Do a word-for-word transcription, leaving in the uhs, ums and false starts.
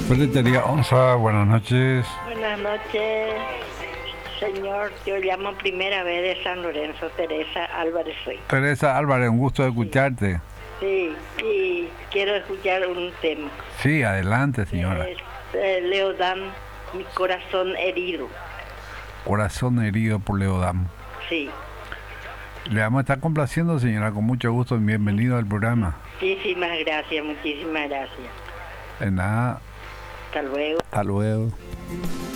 Ferretería Onza, buenas noches. Buenas noches, señor. Yo llamo primera vez de San Lorenzo, Teresa Álvarez soy. Teresa Álvarez, un gusto de escucharte. Sí, y quiero escuchar un tema. Sí, adelante, señora. Es, eh, Leodán, mi corazón herido. Corazón herido por Leodán. Sí. Le vamos a estar complaciendo, señora, con mucho gusto. Bienvenido al programa. Muchísimas gracias, muchísimas gracias. De nada. Hasta luego. Hasta luego.